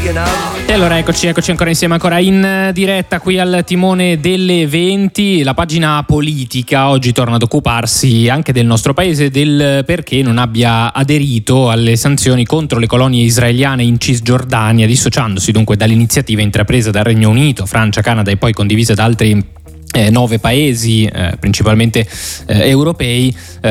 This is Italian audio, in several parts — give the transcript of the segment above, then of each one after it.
E allora eccoci ancora insieme, ancora in diretta qui al timone delle 20. La pagina politica oggi torna ad occuparsi anche del nostro paese, del perché non abbia aderito alle sanzioni contro le colonie israeliane in Cisgiordania, dissociandosi dunque dall'iniziativa intrapresa dal Regno Unito, Francia, Canada e poi condivisa da altri 9 paesi, principalmente europei,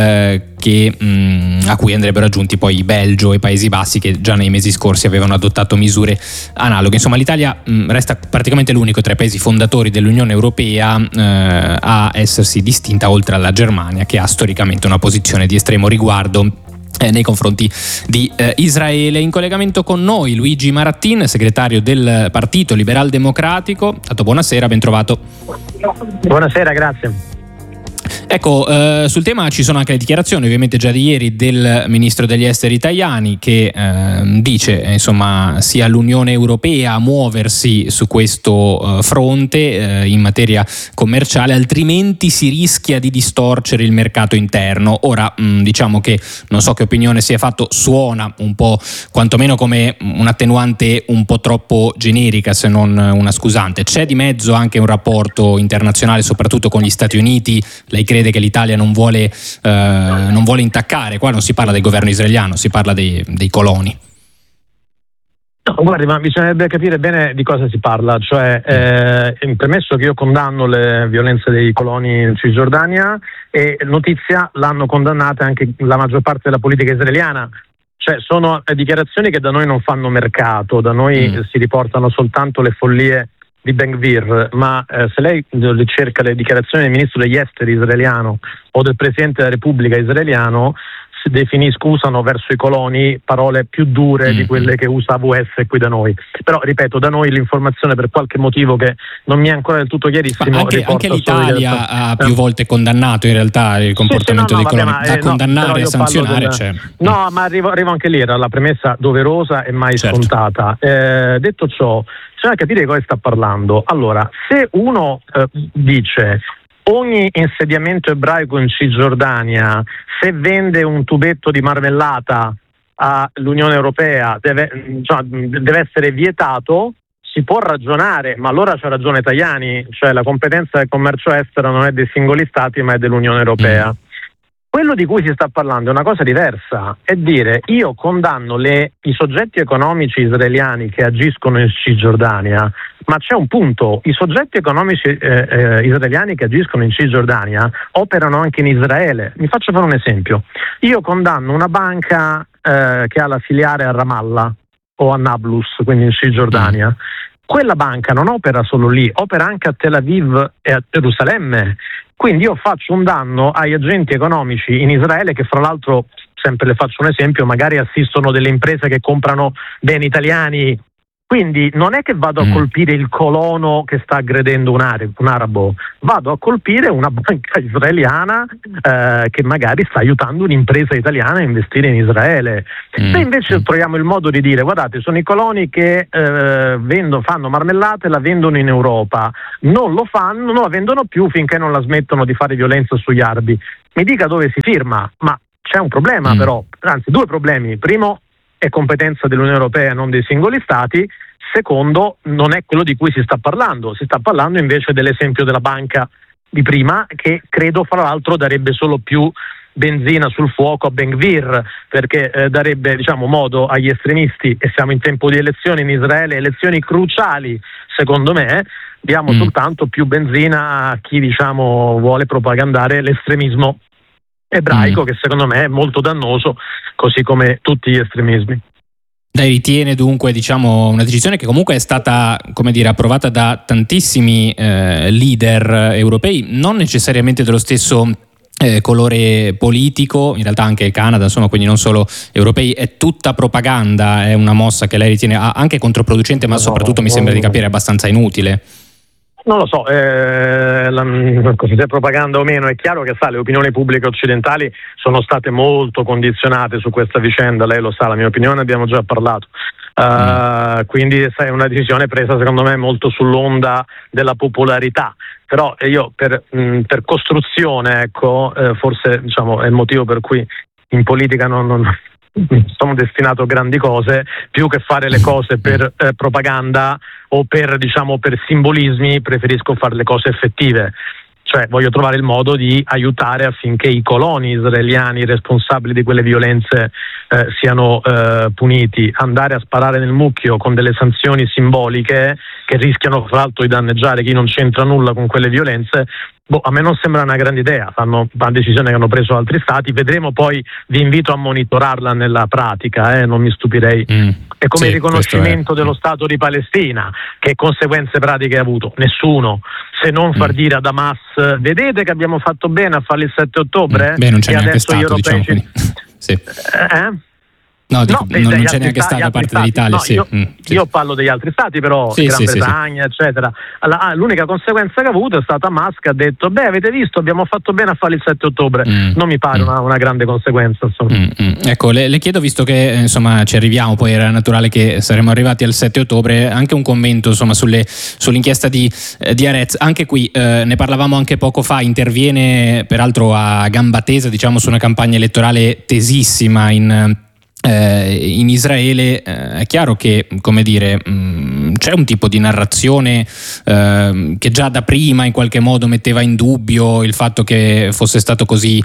a cui andrebbero aggiunti poi Belgio e Paesi Bassi, che già nei mesi scorsi avevano adottato misure analoghe. Insomma, l'Italia resta praticamente l'unico tra i paesi fondatori dell'Unione Europea a essersi distinta, oltre alla Germania, che ha storicamente una posizione di estremo riguardo nei confronti di Israele. In collegamento con noi Luigi Marattin, segretario del Partito Liberal Democratico. Tanto buonasera, ben trovato. Buonasera, grazie. Ecco, sul tema ci sono anche le dichiarazioni ovviamente già di ieri del ministro degli esteri Tajani, che dice insomma sia l'Unione Europea a muoversi su questo fronte in materia commerciale, altrimenti si rischia di distorcere il mercato interno. Ora diciamo che non so che opinione sia fatto, suona un po' quantomeno come un'attenuante un po' troppo generica, se non una scusante. C'è di mezzo anche un rapporto internazionale, soprattutto con gli Stati Uniti. Lei crede che l'Italia non vuole intaccare? Qua non si parla del governo israeliano, si parla dei coloni. No, guardi, ma bisognerebbe capire bene di cosa si parla. Cioè, premesso che io condanno le violenze dei coloni in Cisgiordania, e notizia l'hanno condannata anche la maggior parte della politica israeliana. Cioè, sono dichiarazioni che da noi non fanno mercato, da noi si riportano soltanto le follie di Ben Gvir, ma se lei ricerca le dichiarazioni del ministro degli esteri israeliano o del presidente della Repubblica israeliano, usano verso i coloni parole più dure di quelle che usa AWS qui da noi. Però ripeto, da noi l'informazione, per qualche motivo che non mi è ancora del tutto chiarissimo, anche l'Italia ha più volte condannato in realtà il comportamento dei coloni. Da condannare e sanzionare c'è. No, ma arrivo anche lì, era la premessa doverosa e mai scontata. Detto ciò, bisogna capire di cosa sta parlando. Allora, se uno dice ogni insediamento ebraico in Cisgiordania, se vende un tubetto di marmellata all'Unione Europea, deve essere vietato, si può ragionare, ma allora c'ha ragione Tajani, cioè la competenza del commercio estero non è dei singoli stati ma è dell'Unione Europea. Quello di cui si sta parlando è una cosa diversa, è dire io condanno i soggetti economici israeliani che agiscono in Cisgiordania, ma c'è un punto, i soggetti economici israeliani che agiscono in Cisgiordania operano anche in Israele. Mi faccio fare un esempio, io condanno una banca che ha la filiale a Ramallah o a Nablus, quindi in Cisgiordania. Quella banca non opera solo lì, opera anche a Tel Aviv e a Gerusalemme. Quindi io faccio un danno agli agenti economici in Israele che, fra l'altro, sempre le faccio un esempio, magari assistono delle imprese che comprano beni italiani. Quindi non è che vado a colpire il colono che sta aggredendo un arabo, vado a colpire una banca israeliana che magari sta aiutando un'impresa italiana a investire in Israele. Se invece troviamo il modo di dire guardate, sono i coloni che fanno marmellate, la vendono in Europa, non la vendono più finché non la smettono di fare violenza sugli arabi, mi dica dove si firma. Ma c'è un problema però, anzi due problemi. Primo, è competenza dell'Unione Europea, non dei singoli stati. Secondo, non è quello di cui si sta parlando. Si sta parlando invece dell'esempio della banca di prima, che credo fra l'altro darebbe solo più benzina sul fuoco a Ben Gvir, perché darebbe modo agli estremisti, e siamo in tempo di elezioni in Israele, elezioni cruciali secondo me, diamo soltanto più benzina a chi vuole propagandare l'estremismo ebraico, che secondo me è molto dannoso, così come tutti gli estremismi. Lei ritiene dunque una decisione che comunque è stata approvata da tantissimi leader europei, non necessariamente dello stesso colore politico, in realtà anche il Canada, quindi non solo europei, è tutta propaganda, è una mossa che lei ritiene anche controproducente, ma soprattutto mi sembra di capire abbastanza inutile. Non lo so, se è propaganda o meno, è chiaro che le opinioni pubbliche occidentali sono state molto condizionate su questa vicenda, lei lo sa, la mia opinione abbiamo già parlato. Quindi è una decisione presa secondo me molto sull'onda della popolarità, però io per costruzione forse è il motivo per cui in politica non sono destinato a grandi cose, più che fare le cose per propaganda o per simbolismi, preferisco fare le cose effettive. Cioè voglio trovare il modo di aiutare affinché i coloni israeliani responsabili di quelle violenze siano puniti. Andare a sparare nel mucchio con delle sanzioni simboliche che rischiano fra l'altro di danneggiare chi non c'entra nulla con quelle violenze, a me non sembra una grande idea. Fanno una decisione che hanno preso altri stati, vedremo, poi vi invito a monitorarla nella pratica, non mi stupirei. È come il riconoscimento dello Stato di Palestina, che conseguenze pratiche ha avuto? Nessuno, se non far dire ad Hamas: vedete che abbiamo fatto bene a fare il 7 ottobre? Beh, non c'è e neanche adesso stato, gli europei diciamo, sì. Non c'è neanche stato da parte dell'Italia. Io parlo degli altri stati, però Gran Bretagna, eccetera. L'unica conseguenza che ha avuto è stata Musk che ha detto: avete visto, abbiamo fatto bene a fare il 7 ottobre. Non mi pare una grande conseguenza, insomma. Ecco, le chiedo, visto che insomma ci arriviamo, poi era naturale che saremmo arrivati al 7 ottobre, anche un commento insomma sull'inchiesta di Haaretz. Anche qui ne parlavamo anche poco fa, interviene peraltro a gamba tesa, diciamo, su una campagna elettorale tesissima in Israele. È chiaro che, come dire, c'è un tipo di narrazione che già da prima in qualche modo metteva in dubbio il fatto che fosse stato così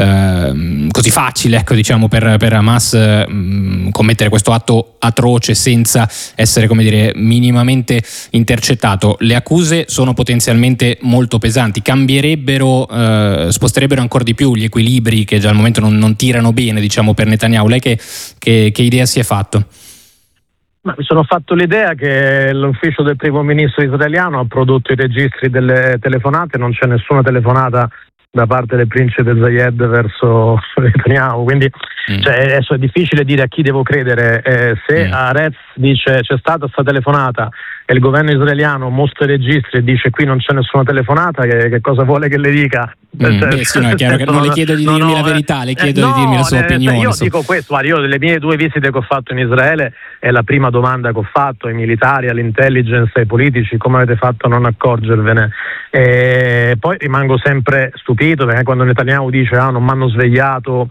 facile, ecco, diciamo, per Hamas commettere questo atto atroce senza essere, come dire, minimamente intercettato. Le accuse sono potenzialmente molto pesanti, sposterebbero ancora di più gli equilibri che già al momento non tirano bene, diciamo, per Netanyahu. Lei che idea si è fatto? Mi sono fatto l'idea che l'ufficio del primo ministro israeliano ha prodotto i registri delle telefonate, non c'è nessuna telefonata da parte del principe Zayed verso Netanyahu, quindi adesso è difficile dire a chi devo credere. Se Haaretz dice c'è stata questa telefonata e il governo israeliano mostra i registri e dice qui non c'è nessuna telefonata, che cosa vuole che le dica? È chiaro che non le chiedo di dirmi la verità, le chiedo di dirmi la sua opinione. Io dico questo, guarda, io delle mie 2 visite che ho fatto in Israele è la prima domanda che ho fatto ai militari, all'intelligence, ai politici: come avete fatto a non accorgervene? Poi rimango sempre stupito perché quando Netanyahu dice non mi hanno svegliato,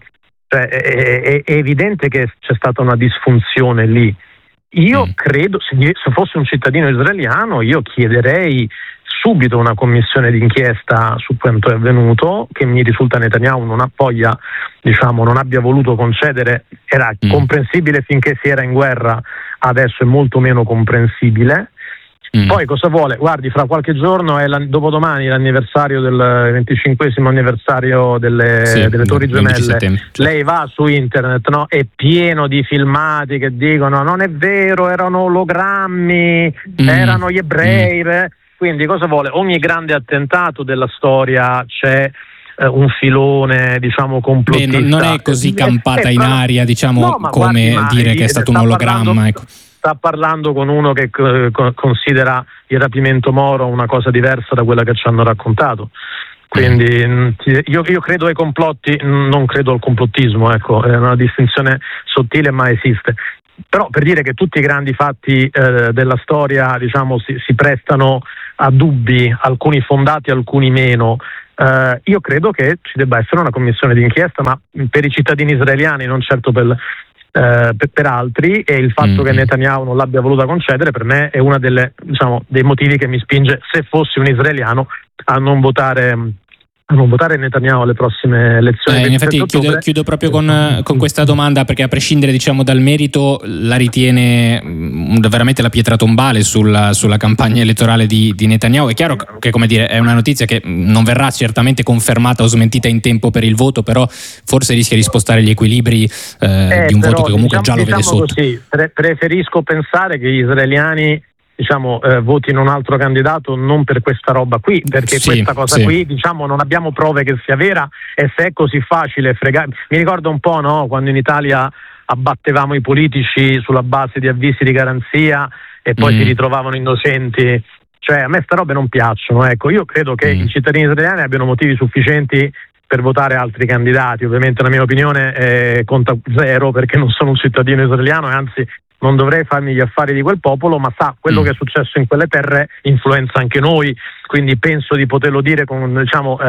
è evidente che c'è stata una disfunzione lì. Io credo, se fossi un cittadino israeliano, io chiederei subito una commissione d'inchiesta su quanto è avvenuto, che mi risulta Netanyahu non abbia voluto concedere. Era comprensibile finché si era in guerra, adesso è molto meno comprensibile. Poi cosa vuole? Guardi, fra qualche giorno dopodomani l'anniversario del 25esimo anniversario delle Torri Gemelle. Lei va su internet, no? È pieno di filmati che dicono non è vero, erano ologrammi, erano gli ebrei. Quindi cosa vuole? Ogni grande attentato della storia c'è un filone, diciamo, complottista. Non è così campata in aria, diciamo, come dire che è stato un ologramma, ecco. Sta parlando con uno che considera il rapimento Moro una cosa diversa da quella che ci hanno raccontato. Quindi io credo ai complotti, non credo al complottismo, ecco, è una distinzione sottile ma esiste. Però per dire che tutti i grandi fatti della storia, diciamo, si prestano a dubbi, alcuni fondati, alcuni meno. Io credo che ci debba essere una commissione d'inchiesta, ma per i cittadini israeliani, non certo per altri, e il fatto che Netanyahu non l'abbia voluta concedere per me è una dei motivi che mi spinge, se fossi un israeliano, a non votare Netanyahu alle prossime elezioni. In effetti chiudo proprio con questa domanda, perché a prescindere, diciamo, dal merito, la ritiene veramente la pietra tombale sulla campagna elettorale di Netanyahu. È chiaro che, come dire, è una notizia che non verrà certamente confermata o smentita in tempo per il voto, però forse rischia di spostare gli equilibri di un voto che comunque già lo vede sotto. Così, preferisco pensare che gli israeliani votino un altro candidato non per questa roba qui, perché questa cosa qui, diciamo, non abbiamo prove che sia vera, e se è così facile fregare. Mi ricordo un po', no, quando in Italia abbattevamo i politici sulla base di avvisi di garanzia e poi si ritrovavano innocenti. Cioè, a me sta robe non piacciono, ecco. Io credo che i cittadini israeliani abbiano motivi sufficienti per votare altri candidati. Ovviamente la mia opinione conta zero, perché non sono un cittadino israeliano e anzi non dovrei farmi gli affari di quel popolo, ma quello che è successo in quelle terre influenza anche noi, quindi penso di poterlo dire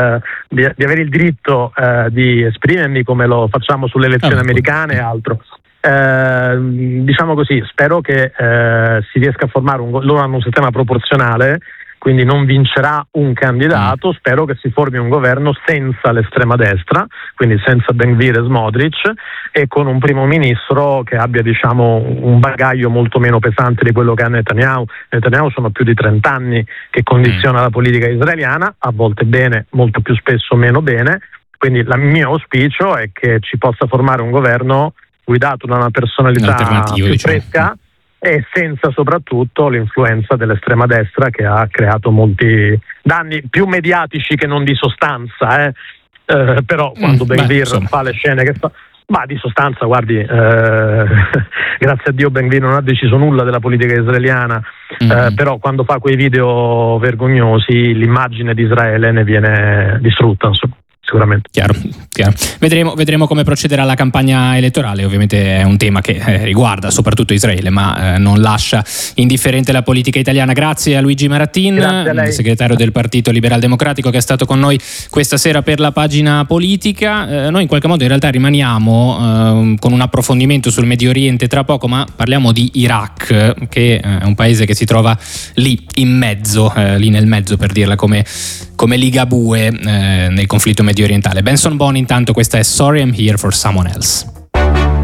di avere il diritto di esprimermi come lo facciamo sulle elezioni americane e altro. diciamo così, spero che si riesca a formare loro hanno un sistema proporzionale, quindi non vincerà un candidato. Spero che si formi un governo senza l'estrema destra, quindi senza Ben-Gvir e Smotrich, e con un primo ministro che abbia, diciamo, un bagaglio molto meno pesante di quello che ha Netanyahu. Netanyahu sono più di 30 anni che condiziona la politica israeliana, a volte bene, molto più spesso meno bene, quindi il mio auspicio è che ci possa formare un governo guidato da una personalità più fresca, e senza soprattutto l'influenza dell'estrema destra che ha creato molti danni più mediatici che non di sostanza, però quando Ben-Gvir fa le scene che fa, ma di sostanza, guardi, grazie a Dio Ben-Gvir non ha deciso nulla della politica israeliana, però quando fa quei video vergognosi l'immagine di Israele ne viene distrutta, insomma. Sicuramente. Chiaro. Vedremo come procederà la campagna elettorale. Ovviamente è un tema che riguarda soprattutto Israele, ma non lascia indifferente la politica italiana. Grazie a Luigi Maratin, segretario del Partito Liberal Democratico, che è stato con noi questa sera per la pagina politica. Noi in qualche modo in realtà rimaniamo con un approfondimento sul Medio Oriente tra poco, ma parliamo di Iraq, che è un paese che si trova lì in mezzo, lì nel mezzo, per dirla come Ligabue nel conflitto medio orientale. Benson Boone intanto, questa è Sorry I'm Here for Someone Else.